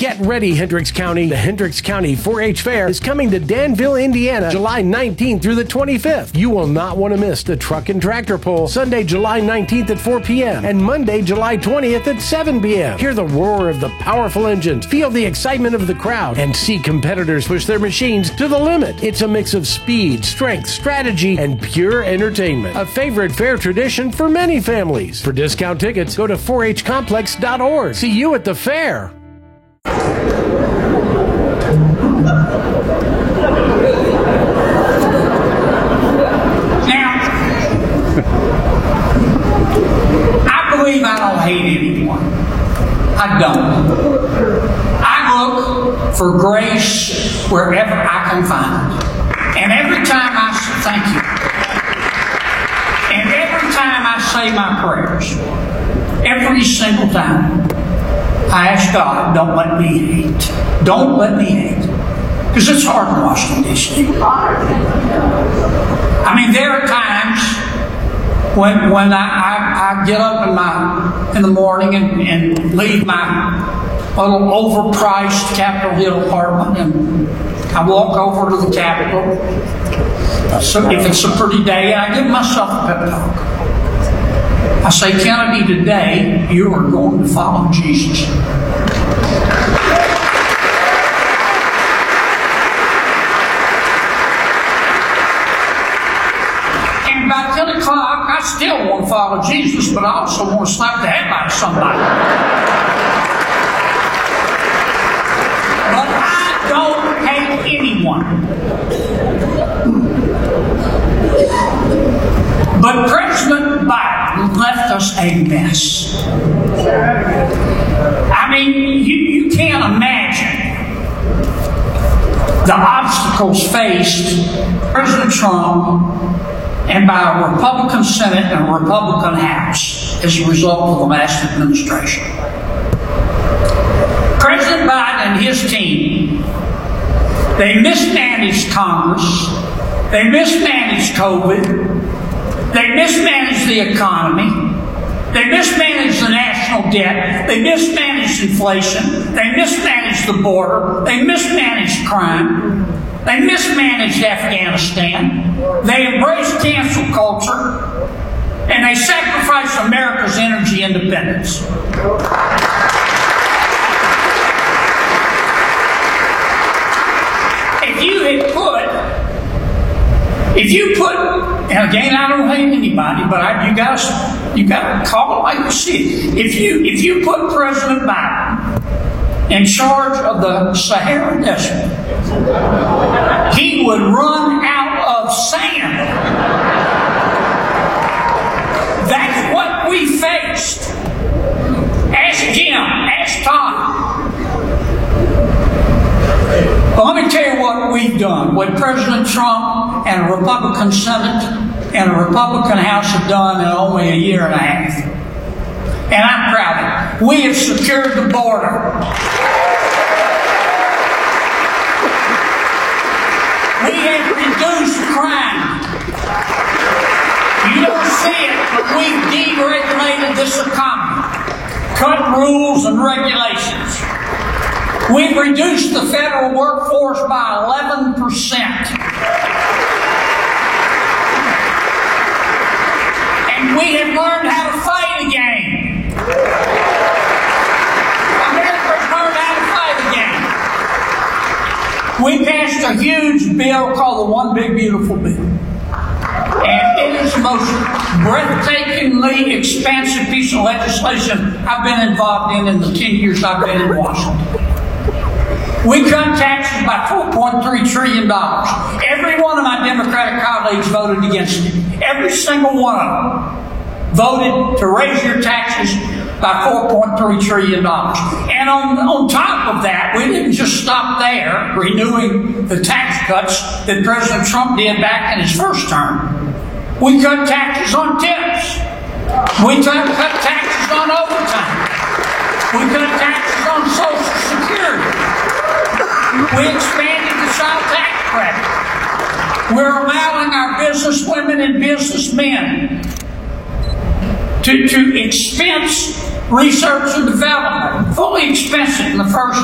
Get ready, Hendricks County. The Hendricks County 4-H Fair is coming to Danville, Indiana, July 19th through the 25th. You will not want to miss the truck and tractor pull, Sunday, July 19th at 4 p.m. and Monday, July 20th at 7 p.m. Hear the roar of the powerful engines, feel the excitement of the crowd, and see competitors push their machines to the limit. It's a mix of speed, strength, strategy, and pure entertainment. A favorite fair tradition for many families. For discount tickets, go to 4hcomplex.org. See you at the fair. I believe I don't hate anyone. I don't. I look for grace wherever I can find it. And every time I say thank you, and every time I say my prayers, every single time, I ask God, don't let me hate. Don't let me hate. Because it's hard in Washington, D.C. I mean, there are times when I get up in the morning and leave my little overpriced Capitol Hill apartment and I walk over to the Capitol. So if it's a pretty day, I give myself a pep talk. I say, Kennedy, today you are going to follow Jesus. And by 10 o'clock, I still want to follow Jesus, but I also want to slap the head out of somebody. But I don't hate anyone. But President Biden left us a mess. I mean, you can't imagine the obstacles faced by President Trump and by a Republican Senate and a Republican House as a result of the last administration. President Biden and his team, they mismanaged Congress, they mismanaged COVID, they mismanaged the economy, they mismanaged the national debt, they mismanaged inflation, they mismanaged the border, they mismanaged crime, they mismanaged Afghanistan, they embraced cancel culture, and they sacrificed America's energy independence. If you put, and again, I don't hate anybody, but you gotta call it like you see it. If you put President Biden in charge of the Sahara Desert, he would run out of sand. That's what we faced. Ask Jim, ask Tom. But let me tell you what we've done, what President Trump and a Republican Senate and a Republican House have done in only a year and a half. And I'm proud of it. We have secured the border. We have reduced crime. You don't see it, but we've deregulated this economy. Cut rules and regulations. We've reduced the federal workforce by 11%. And we have learned how to fight again. America's learned how to fight again. We passed a huge bill called the One Big Beautiful Bill. And it is the most breathtakingly expansive piece of legislation I've been involved in the 10 years I've been in Washington. We cut taxes by $4.3 trillion. Every one of my Democratic colleagues voted against it. Every single one of them voted to raise your taxes by $4.3 trillion. And on top of that, we didn't just stop there, renewing the tax cuts that President Trump did back in his first term. We cut taxes on tips. We cut taxes on overtime. We cut taxes on Social Security. We expanded the child tax credit. We're allowing our businesswomen and businessmen to expense research and development, fully expense it in the first